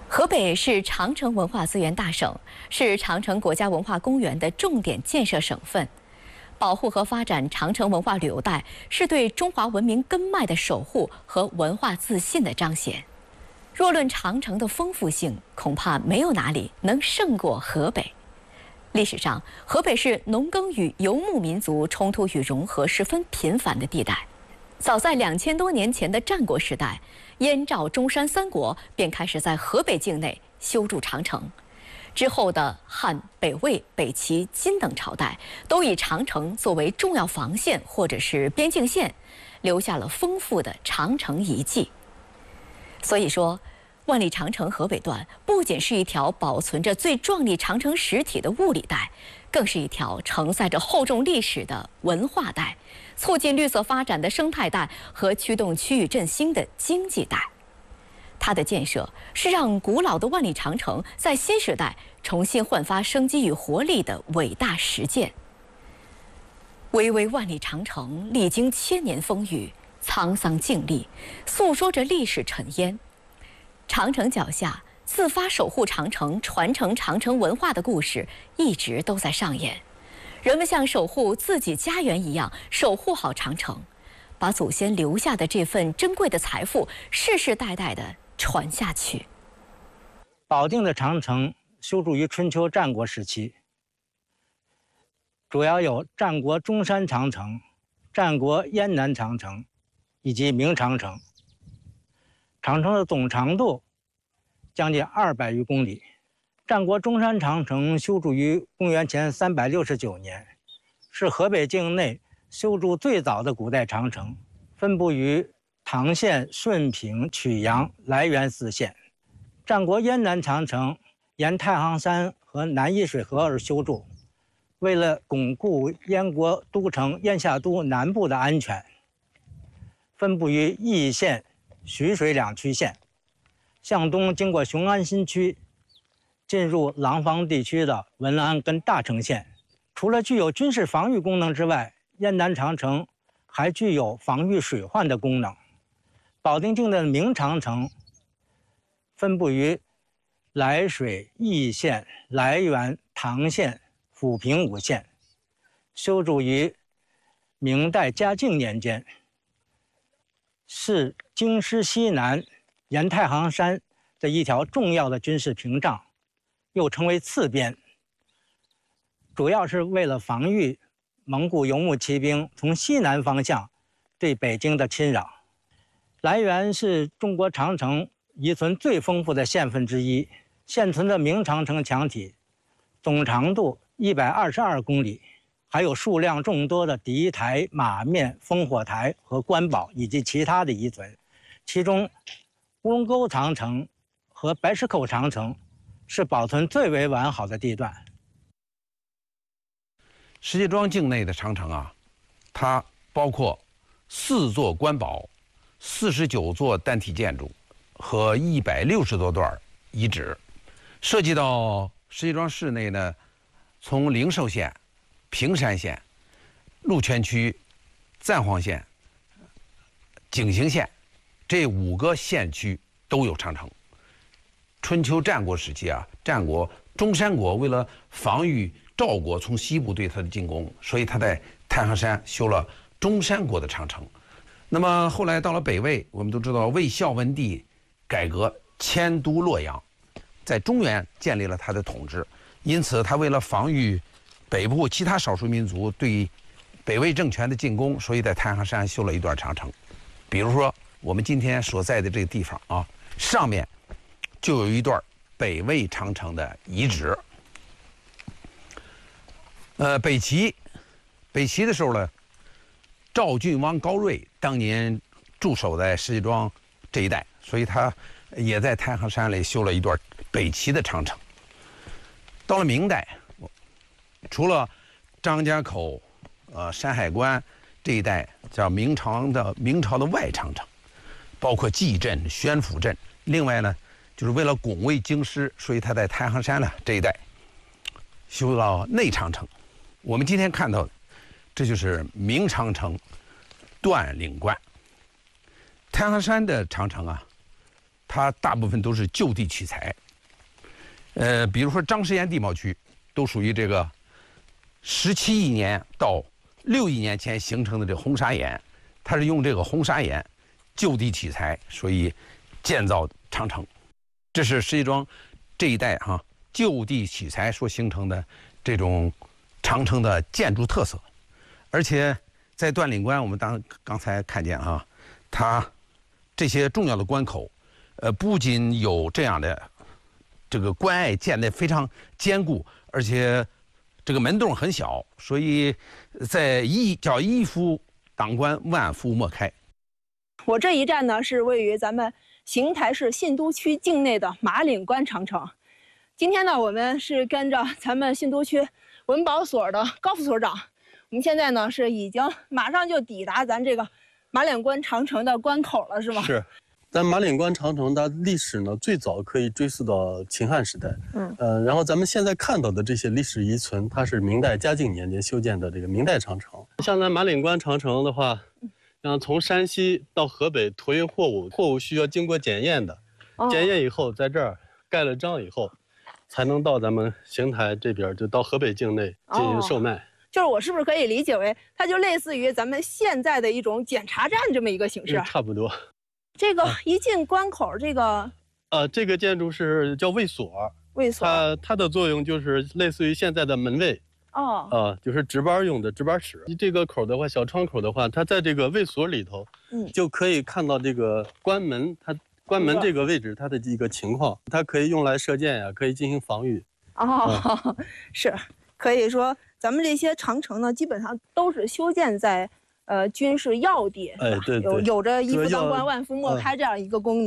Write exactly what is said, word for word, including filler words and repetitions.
河北是长城文化资源大省，是长城国家文化公园的重点建设省份。保护和发展长城文化旅游带，是对中华文明根脉的守护和文化自信的彰显。若论长城的丰富性，恐怕没有哪里能胜过河北。历史上，河北是农耕与游牧民族冲突与融合十分频繁的地带。早在两千多年前的战国时代，燕赵中山三国便开始在河北境内修筑长城。之后的汉、北魏、北齐、金等朝代，都以长城作为重要防线或者是边境线，留下了丰富的长城遗迹。所以说，万里长城河北段不仅是一条保存着最壮丽长城实体的物理带，更是一条承载着厚重历史的文化带，促进绿色发展的生态带和驱动区域振兴的经济带。它的建设是让古老的万里长城在新时代重新焕发生机与活力的伟大实践。巍巍万里长城历经千年风雨，沧桑静立，诉说着历史尘烟。长城脚下自发守护长城、传承长城文化的故事一直都在上演。人们像守护自己家园一样守护好长城，把祖先留下的这份珍贵的财富世世代代的传下去。 保定的长城修筑于春秋战国时期，主要有战国中山长城、战国燕南长城以及明长城。长城的总长度将近二百余公里。战国中山长城修筑于公元前三百六十九年，是河北境内修筑最早的古代长城，分布于唐县、顺平、曲阳、涞源四县。战国燕南长城沿太行山和南沂水河而修筑，为了巩固燕国都城燕下都南部的安全，分布于易县、徐水两区县，向东经过雄安新区，进入廊坊地区的文安跟大城县。除了具有军事防御功能之外，燕南长城还具有防御水患的功能。保定境的明长城分布于涞水、易县、涞源、唐县、抚平五县，修筑于明代嘉靖年间，是京师西南沿太行山的一条重要的军事屏障，又称为刺边，主要是为了防御蒙古游牧骑兵从西南方向对北京的侵扰。涞源是中国长城遗存最丰富的县份之一，现存的明长城墙体总长度一百二十二公里，还有数量众多的敌台、马面、烽火台和官堡以及其他的遗存。其中乌龙沟长城和白石口长城是保存最为完好的地段。 石家庄境内的长城啊，它包括四座官堡、四十九座单体建筑和一百六十多段遗址。涉及到石家庄市内呢，从灵寿县、平山县、鹿泉区、赞皇县、景行县这五个县区都有长城。春秋战国时期啊，战国中山国为了防御赵国从西部对他的进攻，所以他在太行山修了中山国的长城。那么后来到了北魏，我们都知道魏孝文帝改革迁都洛阳，在中原建立了他的统治，因此他为了防御北部其他少数民族对北魏政权的进攻，所以在太行山修了一段长城。比如说我们今天所在的这个地方啊，上面就有一段北魏长城的遗址。呃，北齐，北齐的时候呢，赵郡王高睿当年驻守在石家庄这一带，所以他也在太行山里修了一段北齐的长城。到了明代，除了张家口、呃山海关这一带叫明朝的明朝的外长城，包括蓟镇、宣府镇。另外呢，就是为了拱卫京师，所以他在太行山呢这一带修到内长城。我们今天看到的，这就是明长城段岭关。太行山的长城啊， 它大部分都是就地取材。呃，比如说张石岩地貌区，都属于这个十七亿年到六亿年前形成的这红砂岩，它是用这个红砂岩就地取材，所以建造长城。这是石家庄这一带哈、啊、就地取材所形成的这种长城的建筑特色。而且在段岭关，我们当刚才看见哈、啊，它这些重要的关口，呃，不仅有这样的这个关隘建得非常坚固，而且这个门洞很小，所以在一叫一夫当关，万夫莫开。 我这一站呢是位于咱们邢台市信都区境内的马岭关长城。今天呢，我们是跟着咱们信都区文保所的高副所长，我们现在呢是已经马上就抵达咱这个马岭关长城的关口了，是吗？ 是。咱马岭关长城的历史呢，最早可以追溯到秦汉时代。嗯，呃，然后咱们现在看到的这些历史遗存，它是明代嘉靖年间修建的这个明代长城。像咱马岭关长城的话，像从山西到河北托运货物，货物需要经过检验的，哦、检验以后在这儿盖了章以后，才能到咱们邢台这边，就到河北境内进行售卖。哦， 就是我是不是可以理解为，它就类似于咱们现在的一种检查站这么一个形式？ 嗯、差不多。 这个一进关口，这个呃，这个建筑是叫卫所， 卫所， 它它的作用就是类似于现在的门卫， 哦， 啊、呃，就是值班用的值班室。这个口的话，小窗口的话，它在这个卫所里头，嗯，就可以看到这个关门，它关门这个位置它的一个情况，它可以用来射箭呀，可以进行防御。 哦，嗯、是，可以说咱们这些长城呢，基本上都是修建在。呃，军事要地， 哎，对对， 有有着一夫当关，万夫莫开这样一个功能。